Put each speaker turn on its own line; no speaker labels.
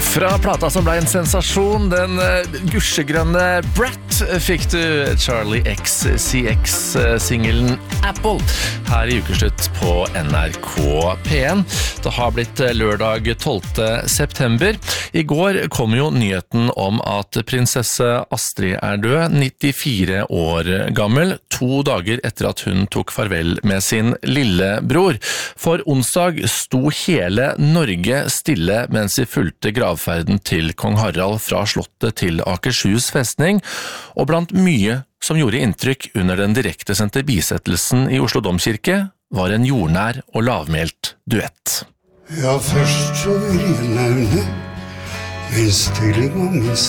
Fra plata som ble en sensasjon, den gusjegrønne Brat, fikk du Charlie XCX-singelen Apple her i ukeslutt på NRK P1. Det har blitt lørdag 12. september. I går kom jo nyheten om at prinsesse Astrid er død, 94 år gammel, 2 dager etter at hun tok farvel med sin lillebror. For onsdag sto hele Norge stille mens de fulgte gravferden til kong Harald fra slottet til Akershus festning, og blant mye som gjorde inntrykk under den direkte sendte bisettelsen i Oslo Domkirke, var en jordnær og lavmælt duett.
Ja, først så vil jeg nevne min stilling og min